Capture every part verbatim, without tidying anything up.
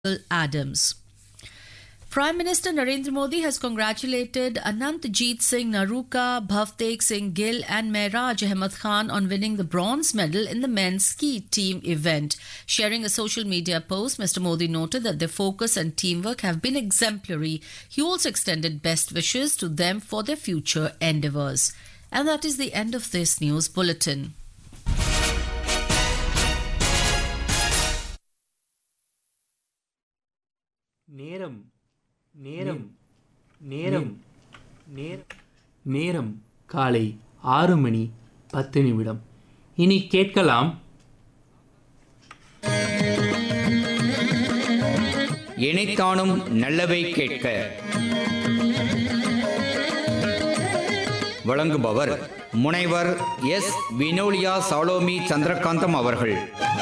Adams. Prime Minister Narendra Modi has congratulated Anantjeet Singh Naruka, Bhavtek Singh Gill and Mehraj Ahmed Khan on winning the bronze medal in the men's ski team event. Sharing a social media post, Mister Modi noted that their focus and teamwork have been exemplary. He also extended best wishes to them for their future endeavours. And that is the end of this news bulletin. நேரம் நேரம் நேரம் நேரம் காலை ஆறு மணி பத்து நிமிடம். இனி கேட்கலாம் இணைத்தானும் நல்லவை கேட்க. வழங்குபவர் முனைவர் எஸ் வினோலியா சாலோமி சந்திரகாந்தம் அவர்கள்.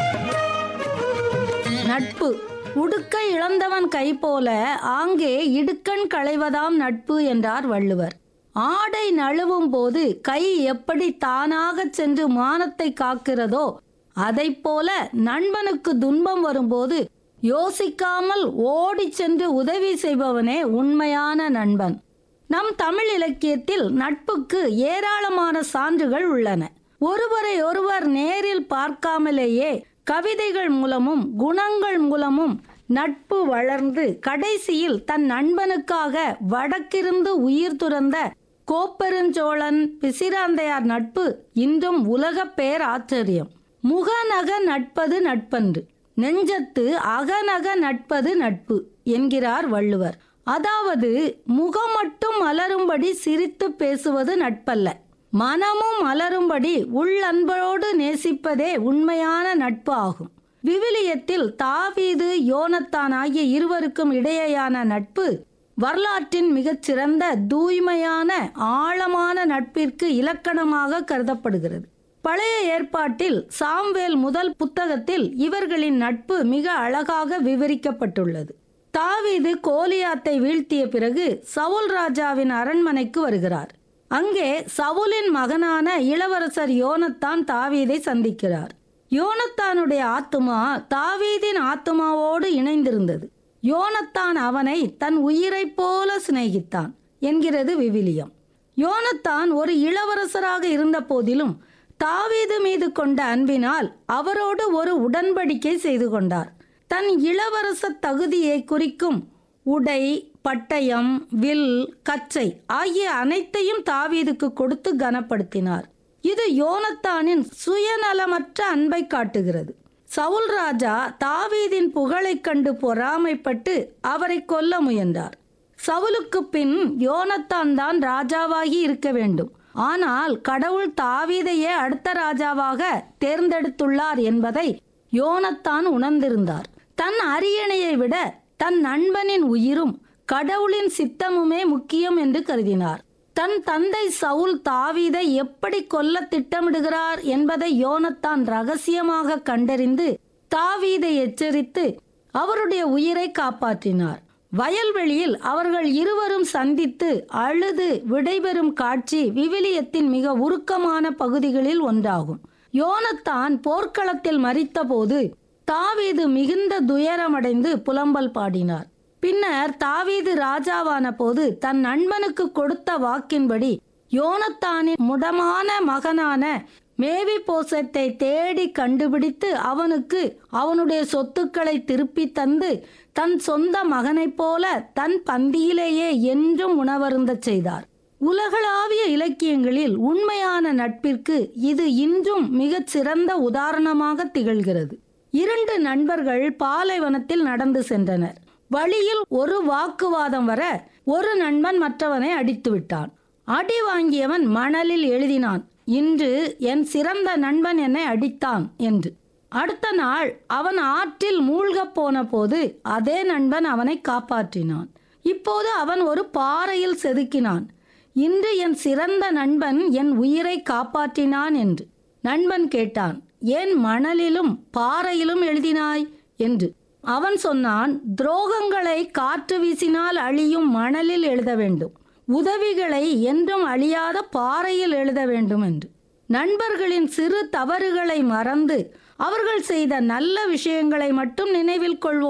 நட்பு உடுக்கை இழந்தவன் கை போல ஆங்கே இடுக்கண் களைவதாம் நட்பு என்றார் வள்ளுவர். ஆடை நழுவும் போது கை எப்படி தானாக சென்று மானத்தை காக்கிறதோ அதைப் போல நண்பனுக்கு துன்பம் வரும்போது யோசிக்காமல் ஓடி சென்று உதவி செய்பவனே உண்மையான நண்பன். நம் தமிழ் இலக்கியத்தில் நட்புக்கு ஏராளமான சான்றுகள் உள்ளன. ஒருவரை ஒருவர் நேரில் பார்க்காமலேயே கவிதைகள் மூலமும் குணங்கள் மூலமும் நட்பு வளர்ந்து கடைசியில் தன் நண்பனுக்காக வடக்கிருந்து உயிர் துறந்த கோப்பெருஞ்சோழன் பிசிராந்தையார் நட்பு இன்றும் உலக பேர் ஆச்சரியம். முகநக நட்பது நட்பன்று, நெஞ்சத்து அகநக நட்பது நட்பு என்கிறார் வள்ளுவர். அதாவது முகம் மட்டும் மலரும்படி சிரித்து பேசுவது நட்பல்ல, மனமும் மலரும்படி உள்ளன்போடு நேசிப்பதே உண்மையான நட்பு ஆகும். விவிலியத்தில் தாவீது யோனத்தான் ஆகிய இருவருக்கும் இடையேயான நட்பு வரலாற்றின் மிகச்சிறந்த தூய்மையான ஆழமான நட்பிற்கு இலக்கணமாக கருதப்படுகிறது. பழைய ஏற்பாட்டில் சாம்வேல் முதல் புத்தகத்தில் இவர்களின் நட்பு மிக அழகாக விவரிக்கப்பட்டுள்ளது. தாவீது கோலியாத்தை வீழ்த்திய பிறகு சவுல் ராஜாவின் அரண்மனைக்கு வருகிறார். அங்கே சவுலின் மகனான இளவரசர் யோனத்தான் தாவீதை சந்திக்கிறார். யோனத்தானுடைய ஆத்துமா தாவீதின் ஆத்துமாவோடு இணைந்திருந்தது. யோனத்தான் அவனை தன் உயிரை போல சிநேகித்தான் என்கிறது விவிலியம். யோனத்தான் ஒரு இளவரசராக இருந்த போதிலும் தாவீது மீது கொண்ட அன்பினால் அவரோடு ஒரு உடன்படிக்கை செய்து கொண்டார். தன் இளவரச தகுதியை குறிக்கும் உடை, பட்டயம், வில், கச்சை ஆகிய அனைத்தையும் தாவீதுக்கு கொடுத்து கனப்படுத்தினார். இது யோனத்தானின் சுயநலமற்ற அன்பை காட்டுகிறது. சவுல் ராஜா தாவீதின் புகழை கண்டு பொறாமைப்பட்டு அவரை கொல்ல முயன்றார். சவுலுக்கு பின் யோனத்தான் தான் ராஜாவாகி இருக்க வேண்டும். ஆனால் கடவுள் தாவீதையே அடுத்த ராஜாவாக தேர்ந்தெடுத்துள்ளார் என்பதை யோனத்தான் உணர்ந்திருந்தார். தன் அரியணையை விட தன் நண்பனின் உயிரும் கடவுளின் சித்தமுமே முக்கியம் என்று கருதினார். தன் தந்தை சவுல் தாவீதை எப்படி கொல்ல திட்டமிடுகிறார் என்பதை யோனத்தான் ரகசியமாக கண்டறிந்து தாவீதை எச்சரித்து அவருடைய உயிரை காப்பாற்றினார். வயல்வெளியில் அவர்கள் இருவரும் சந்தித்து அழுது விடைபெறும் காட்சி விவிலியத்தின் மிக உருக்கமான பகுதிகளில் ஒன்றாகும். யோனத்தான் போர்க்களத்தில் மரித்த போது தாவீது மிகுந்த துயரமடைந்து புலம்பல் பாடினார். பின்னர் தாவீது ராஜாவான போது தன் நண்பனுக்கு கொடுத்த வாக்கின்படி யோனத்தானின் முடமான மகனான மேவி போசத்தை தேடி கண்டுபிடித்து அவனுக்கு அவனுடைய சொத்துக்களை திருப்பி தந்து தன் சொந்த மகனைப் போல தன் பந்தியிலேயே என்றும் உணவருந்த செய்தார். உலகளாவிய இலக்கியங்களில் உண்மையான நட்பிற்கு இது இன்றும் மிகச் சிறந்த உதாரணமாக திகழ்கிறது. இரண்டு நண்பர்கள் பாலைவனத்தில் நடந்து சென்றனர். வழியில் ஒரு வாக்குவாதம் வர ஒரு நண்பன் மற்றவனை அடித்து விட்டான். அடி வாங்கியவன் மணலில் எழுதினான், இன்று என் சிறந்த நண்பன் என்னை அடித்தான் என்று. அடுத்த நாள் அவன் ஆற்றில் மூழ்கப் போன போது அதே நண்பன் அவனை காப்பாற்றினான். இப்போது அவன் ஒரு பாறையில் செதுக்கினான், இன்று என் சிறந்த நண்பன் என் உயிரை காப்பாற்றினான் என்று. நண்பன் கேட்டான், ஏன் மணலிலும் பாறையிலும் எழுதினாய் என்று. அவன் சொன்னான், துரோகங்களை காற்று வீசினால் அழியும் மணலில் எழுத வேண்டும், உதவிகளை என்றும் அழியாத பாறையில் எழுத வேண்டும் என்று. நண்பர்களின் சிறு தவறுகளை மறந்து அவர்கள் செய்த நல்ல விஷயங்களை மட்டும் நினைவில் கொள்வோம்.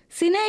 சினை